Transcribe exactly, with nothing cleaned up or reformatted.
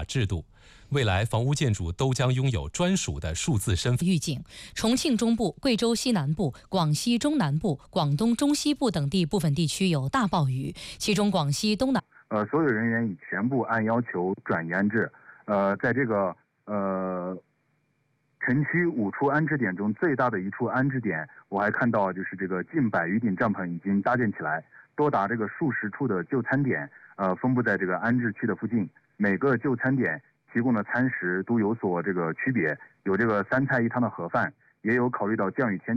制度。未来房屋建筑都将拥有专属的数字身份。 预警：重庆中部、贵州西南部、广西中南部、广东中西部等地部分地区有大暴雨，其中广西东南呃，所有人员已全部按要求转移安置。呃，在这个呃城区五处安置点中，最大的一处安置点，我还看到就是这个近百余顶帐篷已经搭建起来，多达这个数十处的就餐点，呃，分布在这个安置区的附近。每个就餐点提供的餐食都有所这个区别，有这个三菜一汤的盒饭，也有考虑到降雨天